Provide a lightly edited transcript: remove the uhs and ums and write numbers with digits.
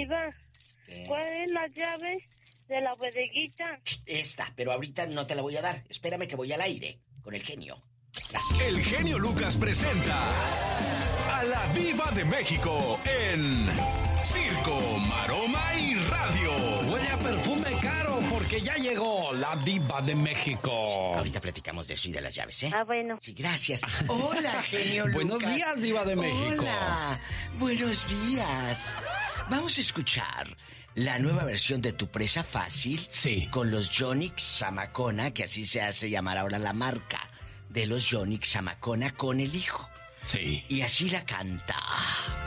Diva, ¿cuál es la llave de la bodeguita? Esta, pero ahorita no te la voy a dar. Espérame que voy al aire con el genio. Gracias. El genio Lucas presenta a la Diva de México en Circo, Maroma y Radio. Huele a perfume caro porque ya llegó la Diva de México. Ahorita platicamos de eso y de las llaves, ¿eh? Ah, bueno. Sí, gracias. Hola, genio Lucas. Buenos días, Diva de México. Hola, buenos días. Vamos a escuchar la nueva versión de Tu Presa Fácil. Sí. Con los Yonix Zamacona, que así se hace llamar ahora la marca de los Yonix Zamacona con el hijo. Sí. Y así la canta.